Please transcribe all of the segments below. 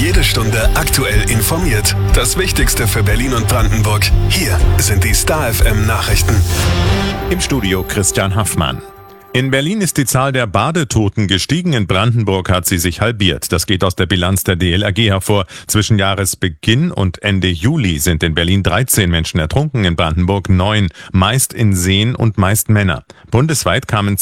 Jede Stunde aktuell informiert. Das Wichtigste für Berlin und Brandenburg. Hier sind die Star FM Nachrichten. Im Studio Christian Haffmann. In Berlin ist die Zahl der Badetoten gestiegen, in Brandenburg hat sie sich halbiert. Das geht aus der Bilanz der DLRG hervor. Zwischen Jahresbeginn und Ende Juli sind in Berlin 13 Menschen ertrunken, in Brandenburg 9, meist in Seen und meist Männer. Bundesweit kamen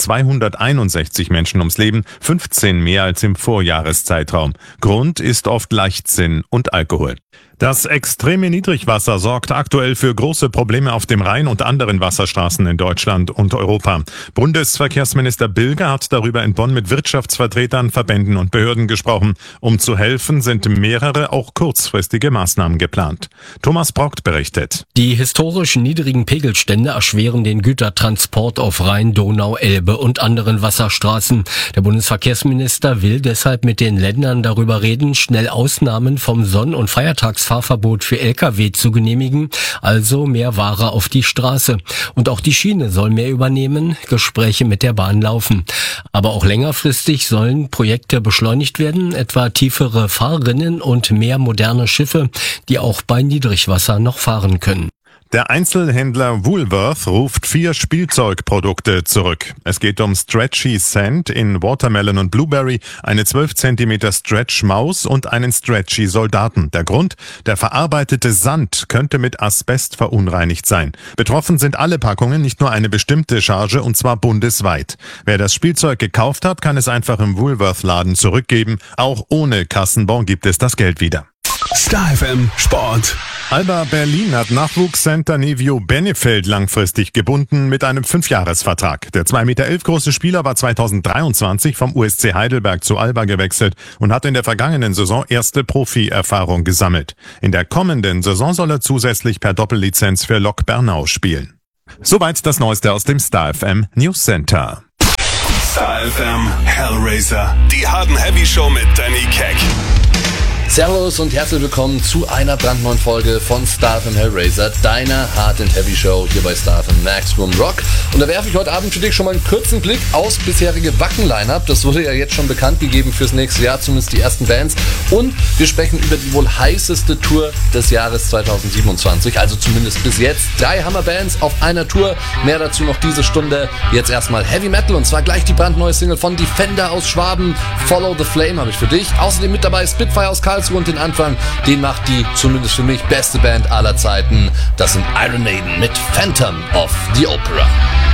261 Menschen ums Leben, 15 mehr als im Vorjahreszeitraum. Grund ist oft Leichtsinn und Alkohol. Das extreme Niedrigwasser sorgt aktuell für große Probleme auf dem Rhein und anderen Wasserstraßen in Deutschland und Europa. Bundesverkehrsminister Bilger hat darüber in Bonn mit Wirtschaftsvertretern, Verbänden und Behörden gesprochen. Um zu helfen, sind mehrere, auch kurzfristige Maßnahmen geplant. Thomas Brockt berichtet. Die historisch niedrigen Pegelstände erschweren den Gütertransport auf Rhein, Donau, Elbe und anderen Wasserstraßen. Der Bundesverkehrsminister will deshalb mit den Ländern darüber reden, schnell Ausnahmen vom Sonn- und Feiertagsfahrverbot für Lkw zu genehmigen, also mehr Ware auf die Straße. Und auch die Schiene soll mehr übernehmen, Gespräche mit der Bahn laufen. Aber auch längerfristig sollen Projekte beschleunigt werden, etwa tiefere Fahrrinnen und mehr moderne Schiffe, die auch bei Niedrigwasser noch fahren können. Der Einzelhändler Woolworth ruft 4 Spielzeugprodukte zurück. Es geht um Stretchy Sand in Watermelon und Blueberry, eine 12 cm Stretch-Maus und einen Stretchy Soldaten. Der Grund? Der verarbeitete Sand könnte mit Asbest verunreinigt sein. Betroffen sind alle Packungen, nicht nur eine bestimmte Charge, und zwar bundesweit. Wer das Spielzeug gekauft hat, kann es einfach im Woolworth-Laden zurückgeben. Auch ohne Kassenbon gibt es das Geld wieder. Star FM Sport. Alba Berlin hat Nachwuchscenter Nevio Benefeld langfristig gebunden mit einem 5-Jahres-Vertrag. Der 2,11 Meter große Spieler war 2023 vom USC Heidelberg zu Alba gewechselt und hat in der vergangenen Saison erste Profi-Erfahrung gesammelt. In der kommenden Saison soll er zusätzlich per Doppellizenz für Lok Bernau spielen. Soweit das Neueste aus dem Star FM News Center. Star FM Hellraiser. Die Hard & Heavy Show mit Danny Keck. Servus und herzlich willkommen zu einer brandneuen Folge von Star FM Hellraiser, deiner Hard & Heavy Show hier bei Star FM Maximum Rock. Und da werfe ich heute Abend für dich schon mal einen kurzen Blick aufs bisherige Wacken-Line-Up. Das wurde ja jetzt schon bekannt gegeben fürs nächste Jahr, zumindest die ersten Bands. Und wir sprechen über die wohl heißeste Tour des Jahres 2027, also zumindest bis jetzt. 3 Hammer-Bands auf einer Tour, mehr dazu noch diese Stunde. Jetzt erstmal Heavy Metal und zwar gleich die brandneue Single von Defender aus Schwaben, Follow the Flame habe ich für dich. Außerdem mit dabei Spitfire aus Karlsruhe und den Anfang, den macht die, zumindest für mich, beste Band aller Zeiten. Das sind Iron Maiden mit Phantom of the Opera.